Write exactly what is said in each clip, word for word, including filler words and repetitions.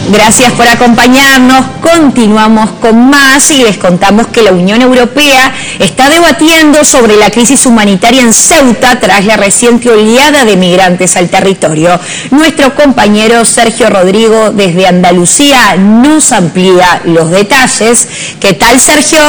Gracias por acompañarnos. Continuamos con más y les contamos que la Unión Europea está debatiendo sobre la crisis humanitaria en Ceuta tras la reciente oleada de migrantes al territorio. Nuestro compañero Sergio Rodrigo desde Andalucía nos amplía los detalles. ¿Qué tal, Sergio?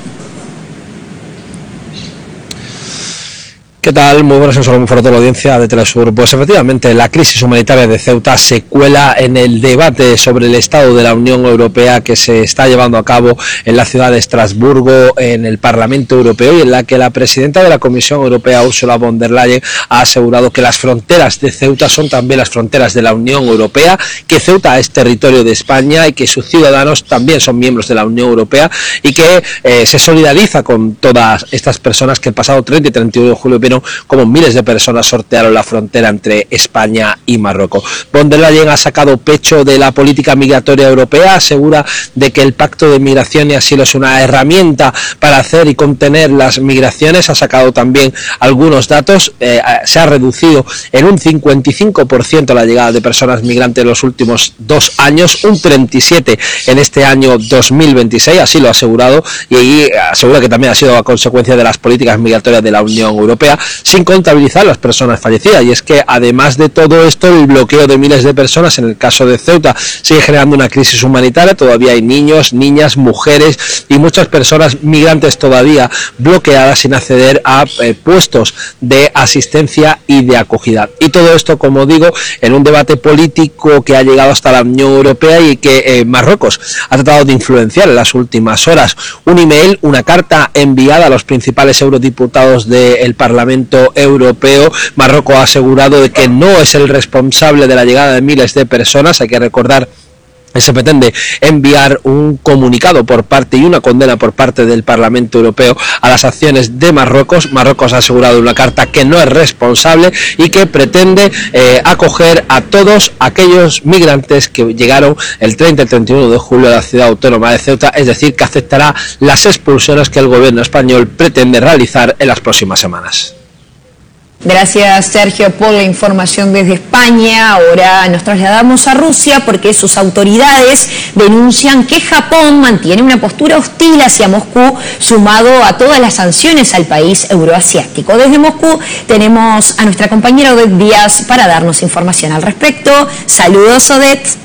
¿Qué tal? Muy buenas, un saludo muy fuerte a la audiencia de Telesur. Pues efectivamente, la crisis humanitaria de Ceuta se cuela en el debate sobre el estado de la Unión Europea que se está llevando a cabo en la ciudad de Estrasburgo, en el Parlamento Europeo, y en la que la presidenta de la Comisión Europea, Ursula von der Leyen, ha asegurado que las fronteras de Ceuta son también las fronteras de la Unión Europea, que Ceuta es territorio de España y que sus ciudadanos también son miembros de la Unión Europea, y que eh, se solidariza con todas estas personas que el pasado treinta y treinta y uno de julio vieron como miles de personas sortearon la frontera entre España y Marruecos. Von der Leyen ha sacado pecho de la política migratoria europea, asegura de que el pacto de migración y asilo es una herramienta para hacer y contener las migraciones. Ha sacado también algunos datos, eh, se ha reducido en un cincuenta y cinco por ciento la llegada de personas migrantes en los últimos dos años, un treinta y siete por ciento en este año dos mil veintiséis, así lo ha asegurado, y ahí asegura que también ha sido a consecuencia de las políticas migratorias de la Unión Europea, sin contabilizar las personas fallecidas. Y es que además de todo esto, el bloqueo de miles de personas en el caso de Ceuta sigue generando una crisis humanitaria. Todavía hay niños, niñas, mujeres y muchas personas migrantes todavía bloqueadas sin acceder a eh, puestos de asistencia y de acogida. Y todo esto, como digo, en un debate político que ha llegado hasta la Unión Europea y que eh, Marruecos ha tratado de influenciar en las últimas horas. Un email, una carta enviada a los principales eurodiputados del Parlamento Europeo. Marruecos ha asegurado de que no es el responsable de la llegada de miles de personas. Hay que recordar que se pretende enviar un comunicado por parte y una condena por parte del Parlamento Europeo a las acciones de Marruecos. Marruecos ha asegurado en una carta que no es responsable y que pretende eh, acoger a todos aquellos migrantes que llegaron el treinta y treinta y uno de julio a la ciudad autónoma de Ceuta, es decir, que aceptará las expulsiones que el gobierno español pretende realizar en las próximas semanas. Gracias, Sergio, por la información desde España. Ahora nos trasladamos a Rusia porque sus autoridades denuncian que Japón mantiene una postura hostil hacia Moscú, sumado a todas las sanciones al país euroasiático. Desde Moscú tenemos a nuestra compañera Odette Díaz para darnos información al respecto. Saludos, Odette.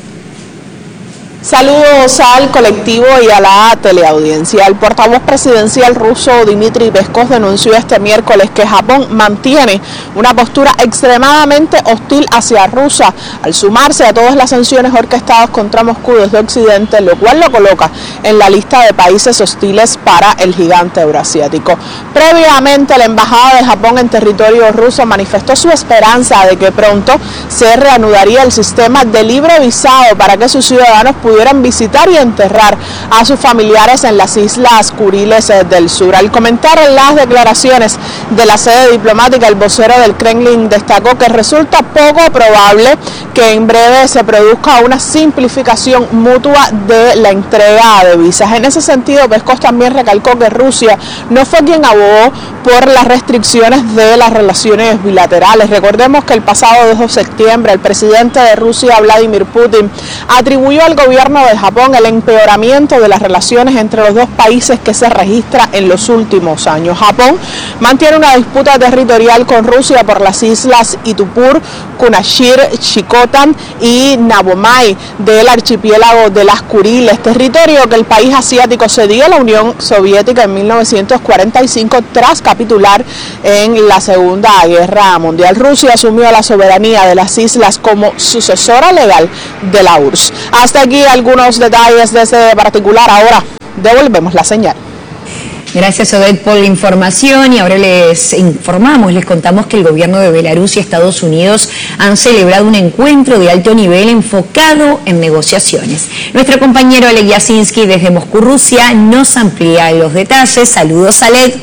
Saludos al colectivo y a la teleaudiencia. El portavoz presidencial ruso Dmitry Peskov denunció este miércoles que Japón mantiene una postura extremadamente hostil hacia Rusia al sumarse a todas las sanciones orquestadas contra Moscú desde Occidente, lo cual lo coloca en la lista de países hostiles para el gigante euroasiático. Previamente, la embajada de Japón en territorio ruso manifestó su esperanza de que pronto se reanudaría el sistema de libre visado para que sus ciudadanos pudieran pudieran visitar y enterrar a sus familiares en las Islas Kuriles del Sur. Al comentar las declaraciones de la sede diplomática, el vocero del Kremlin destacó que resulta poco probable que en breve se produzca una simplificación mutua de la entrega de visas. En ese sentido, Peskov también recalcó que Rusia no fue quien abogó por las restricciones de las relaciones bilaterales. Recordemos que el pasado dos de septiembre el presidente de Rusia, Vladimir Putin, atribuyó al gobierno de Japón el empeoramiento de las relaciones entre los dos países que se registra en los últimos años. Japón mantiene una disputa territorial con Rusia por las islas Itupur, Kunashir, Shikotan y Nabomai del archipiélago de las Kuriles, territorio que el país asiático cedió a la Unión Soviética en mil novecientos cuarenta y cinco tras capitular en la Segunda Guerra Mundial. Rusia asumió la soberanía de las islas como sucesora legal de la U R S S. Hasta aquí algunos detalles de ese particular. Ahora devolvemos la señal. Gracias, Odette, por la información. Y ahora les informamos, les contamos que el gobierno de Belarus y Estados Unidos han celebrado un encuentro de alto nivel enfocado en negociaciones. Nuestro compañero Oleg Yasinski desde Moscú, Rusia, nos amplía los detalles. Saludos, Oleg.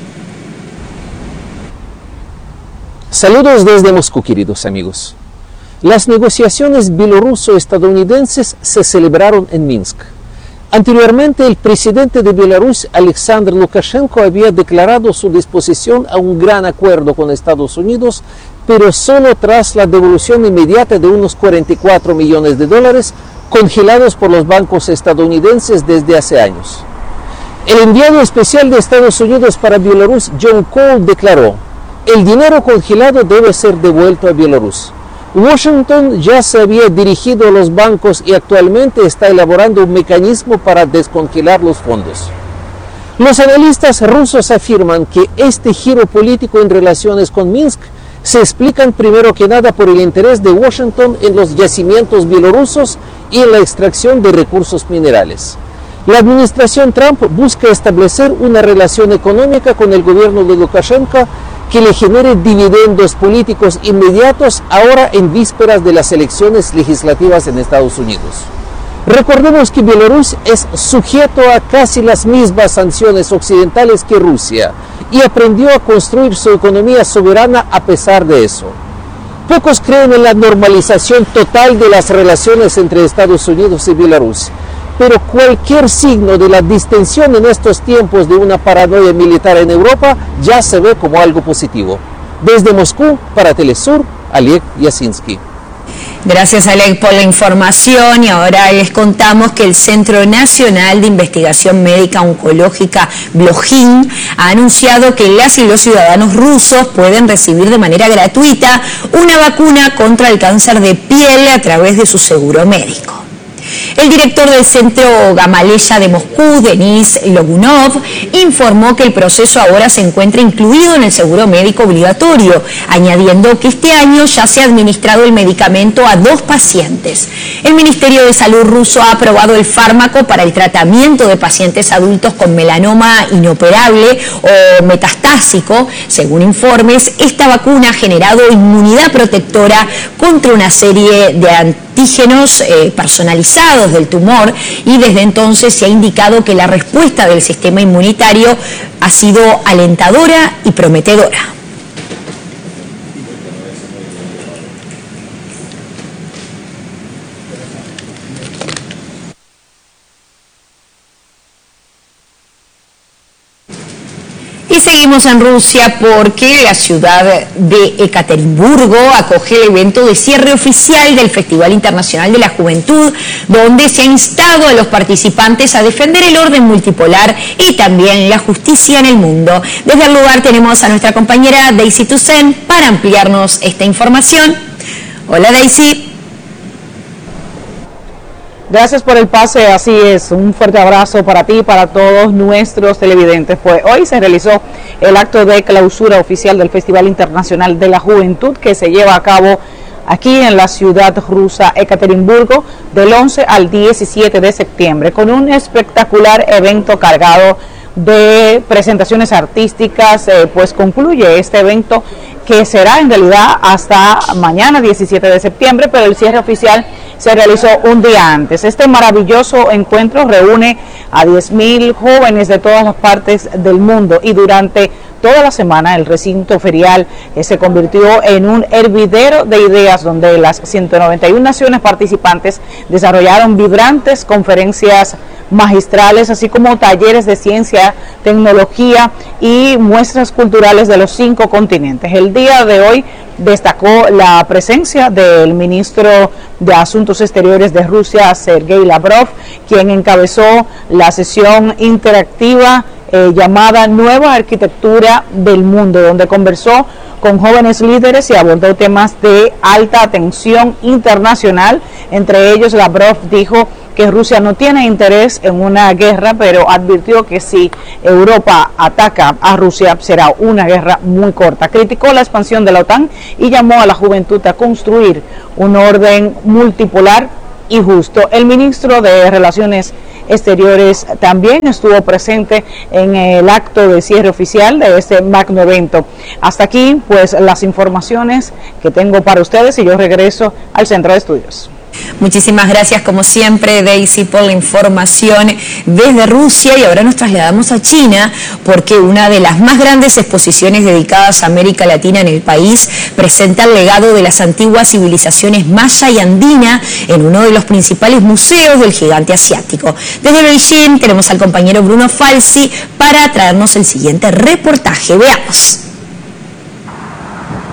Saludos desde Moscú, queridos amigos. Las negociaciones bielorruso-estadounidenses se celebraron en Minsk. Anteriormente, el presidente de Belarus, Alexander Lukashenko, había declarado su disposición a un gran acuerdo con Estados Unidos, pero solo tras la devolución inmediata de unos cuarenta y cuatro millones de dólares congelados por los bancos estadounidenses desde hace años. El enviado especial de Estados Unidos para Bielorrusia, John Cole, declaró: el dinero congelado debe ser devuelto a Bielorrusia. Washington ya se había dirigido a los bancos y actualmente está elaborando un mecanismo para descongelar los fondos. Los analistas rusos afirman que este giro político en relaciones con Minsk se explican primero que nada por el interés de Washington en los yacimientos bielorrusos y en la extracción de recursos minerales. La administración Trump busca establecer una relación económica con el gobierno de Lukashenko que le genere dividendos políticos inmediatos ahora en vísperas de las elecciones legislativas en Estados Unidos. Recordemos que Bielorrusia es sujeto a casi las mismas sanciones occidentales que Rusia y aprendió a construir su economía soberana a pesar de eso. Pocos creen en la normalización total de las relaciones entre Estados Unidos y Bielorrusia, pero cualquier signo de la distensión en estos tiempos de una paranoia militar en Europa ya se ve como algo positivo. Desde Moscú, para Telesur, Oleg Yasinski. Gracias, Oleg, por la información. Y ahora les contamos que el Centro Nacional de Investigación Médica Oncológica, Blojin, ha anunciado que las y los ciudadanos rusos pueden recibir de manera gratuita una vacuna contra el cáncer de piel a través de su seguro médico. El director del Centro Gamaleya de Moscú, Denis Logunov, informó que el proceso ahora se encuentra incluido en el seguro médico obligatorio, añadiendo que este año ya se ha administrado el medicamento a dos pacientes. El Ministerio de Salud ruso ha aprobado el fármaco para el tratamiento de pacientes adultos con melanoma inoperable o metastásico. Según informes, esta vacuna ha generado inmunidad protectora contra una serie de antígenos eh, personalizados del tumor, y desde entonces se ha indicado que la respuesta del sistema inmunitario ha sido alentadora y prometedora. Y seguimos en Rusia porque la ciudad de Ekaterimburgo acoge el evento de cierre oficial del Festival Internacional de la Juventud, donde se ha instado a los participantes a defender el orden multipolar y también la justicia en el mundo. Desde el lugar tenemos a nuestra compañera Daisy Toussaint para ampliarnos esta información. Hola, Daisy. Gracias por el pase, así es, un fuerte abrazo para ti y para todos nuestros televidentes. Pues hoy se realizó el acto de clausura oficial del Festival Internacional de la Juventud, que se lleva a cabo aquí en la ciudad rusa Ekaterimburgo del once al diecisiete de septiembre, con un espectacular evento cargado de presentaciones artísticas. Eh, pues concluye este evento, que será en realidad hasta mañana diecisiete de septiembre, pero el cierre oficial se realizó un día antes. Este maravilloso encuentro reúne a diez mil jóvenes de todas las partes del mundo, y durante toda la semana el recinto ferial eh, se convirtió en un hervidero de ideas, donde las ciento noventa y una naciones participantes desarrollaron vibrantes conferencias magistrales, así como talleres de ciencia, tecnología y muestras culturales de los cinco continentes. El día de hoy destacó la presencia del ministro de Asuntos Exteriores de Rusia, Sergei Lavrov, quien encabezó la sesión interactiva eh, llamada Nueva Arquitectura del Mundo, donde conversó con jóvenes líderes y abordó temas de alta atención internacional. Entre ellos, Lavrov dijo que Rusia no tiene interés en una guerra, pero advirtió que si Europa ataca a Rusia será una guerra muy corta. Criticó la expansión de la OTAN y llamó a la juventud a construir un orden multipolar y justo. El ministro de Relaciones Exteriores también estuvo presente en el acto de cierre oficial de este magno evento. Hasta aquí, pues, las informaciones que tengo para ustedes, y yo regreso al centro de estudios. Muchísimas gracias, como siempre, Daisy, por la información desde Rusia. Y ahora nos trasladamos a China, porque una de las más grandes exposiciones dedicadas a América Latina en el país presenta el legado de las antiguas civilizaciones maya y andina en uno de los principales museos del gigante asiático. Desde Beijing tenemos al compañero Bruno Falsi para traernos el siguiente reportaje. Veamos.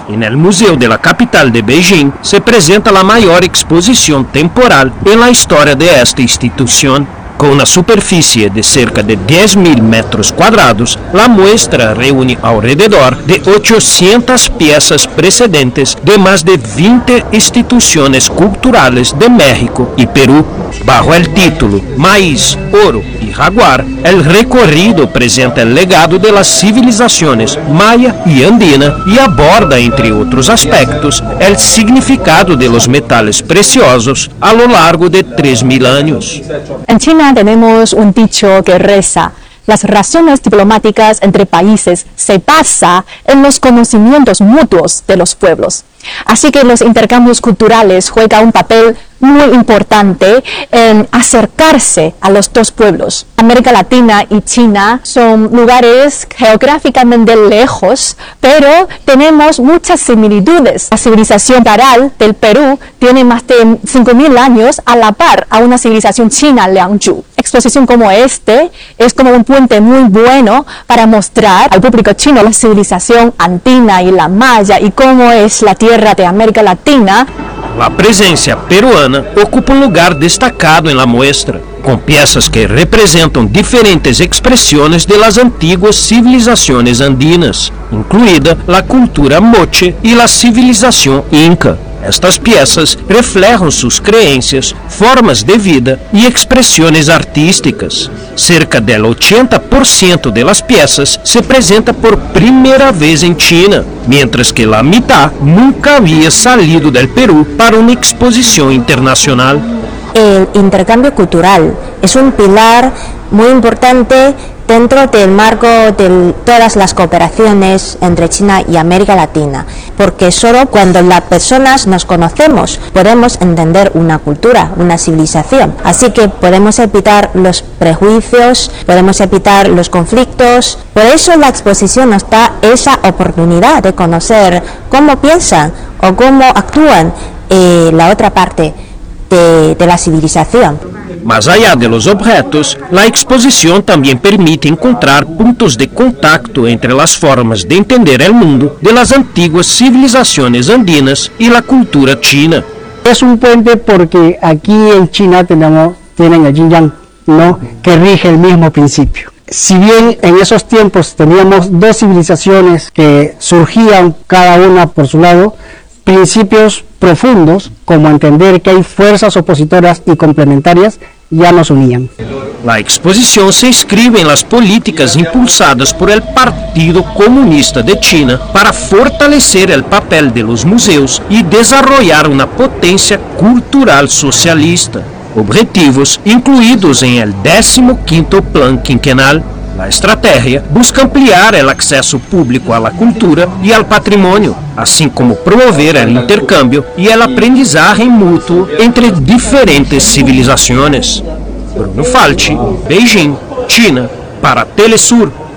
En el Museo de la capital de Beijing se presenta la mayor exposición temporal en la historia de esta institución. Con una superficie de cerca de diez mil metros cuadrados, la muestra reúne alrededor de ochocientas piezas precedentes de más de veinte instituciones culturales de México y Perú. Bajo el título Maíz, Oro y Jaguar, el recorrido presenta el legado de las civilizaciones maya y andina y aborda, entre otros aspectos, el significado de los metales preciosos a lo largo de tres mil años. En China tenemos un dicho que reza: las relaciones diplomáticas entre países se basan en los conocimientos mutuos de los pueblos. Así que los intercambios culturales juegan un papel muy importante en acercarse a los dos pueblos. América Latina y China son lugares geográficamente lejos, pero tenemos muchas similitudes. La civilización taral del Perú tiene más de cinco mil años a la par a una civilización china, Liangzhu. Exposición como este es como un puente muy bueno para mostrar al público chino la civilización andina y la maya y cómo es la tierra de América Latina. La presencia peruana ocupa un lugar destacado en la muestra, con piezas que representan diferentes expresiones de las antiguas civilizaciones andinas, incluida la cultura moche y la civilización inca. Estas piezas reflejan sus creencias, formas de vida y expresiones artísticas. Cerca del ochenta por ciento de las piezas se presenta por primera vez en China, mientras que la mitad nunca había salido del Perú para una exposición internacional. El intercambio cultural es un pilar muy importante dentro del marco de todas las cooperaciones entre China y América Latina, porque solo cuando las personas nos conocemos podemos entender una cultura, una civilización. Así que podemos evitar los prejuicios, podemos evitar los conflictos. Por eso la exposición nos da esa oportunidad de conocer cómo piensan o cómo actúan eh, la otra parte de, de la civilización. Más allá de los objetos, la exposición también permite encontrar puntos de contacto entre las formas de entender el mundo de las antiguas civilizaciones andinas y la cultura china. Es un puente porque aquí en China tenemos, tienen el yin yang, ¿no?, que rige el mismo principio. Si bien en esos tiempos teníamos dos civilizaciones que surgían cada una por su lado, principios profundos, como entender que hay fuerzas opositoras y complementarias, ya nos unían. La exposición se inscribe en las políticas impulsadas por el Partido Comunista de China para fortalecer el papel de los museos y desarrollar una potencia cultural socialista. Objetivos incluidos en el décimo quinto Plan Quinquenal. La estrategia busca ampliar el acceso público a la cultura y al patrimonio, así como promover el intercambio y el aprendizaje mutuo entre diferentes civilizaciones. Bruno Falchi, Beijing, China, para Telesur.